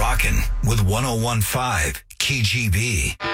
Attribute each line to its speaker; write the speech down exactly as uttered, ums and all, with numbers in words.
Speaker 1: Rockin' with one oh one point five K G B.